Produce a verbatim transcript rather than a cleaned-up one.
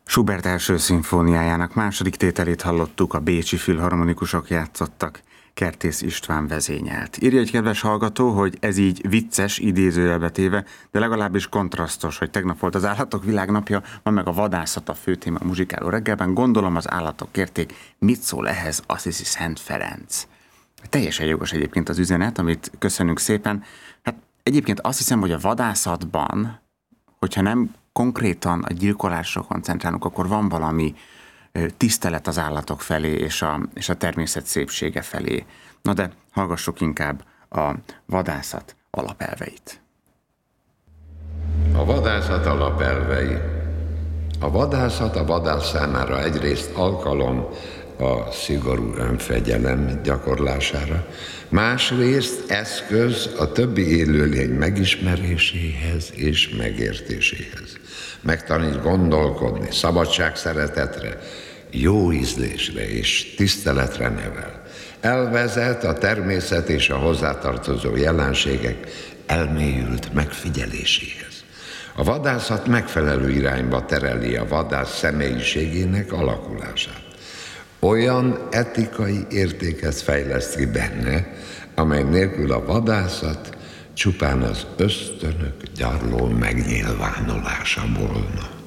Schubert első szimfóniájának második tételét hallottuk, a bécsi filharmonikusok játszottak, Kertész István vezényelt. Írja egy kedves hallgató, hogy ez így vicces, idézőjelbe téve, de legalábbis kontrasztos, hogy tegnap volt az Állatok Világnapja, ma meg a vadászat a fő téma a Muzsikáló reggelben. Gondolom az állatok kérték, mit szól ehhez Assisi Szent Ferenc. Teljesen jogos egyébként az üzenet, amit köszönünk szépen. Hát egyébként azt hiszem, hogy a vadászatban, hogyha nem konkrétan a gyilkolásra koncentrálunk, akkor van valami tisztelet az állatok felé és a, és a természet szépsége felé. Na de hallgassuk inkább a vadászat alapelveit. A vadászat alapelvei. A vadászat a vadász számára egyrészt alkalom a szigorú önfegyelem gyakorlására, másrészt eszköz a többi élőlény megismeréséhez és megértéséhez. Megtanít gondolkodni, szabadságszeretetre, jó ízlésre és tiszteletre nevel. Elvezet a természet és a hozzátartozó jelenségek elmélyült megfigyeléséhez. A vadászat megfelelő irányba tereli a vadász személyiségének alakulását. Olyan etikai értéket fejleszt ki benne, amely nélkül a vadászat csupán az ösztönök gyarló megnyilvánulása volna.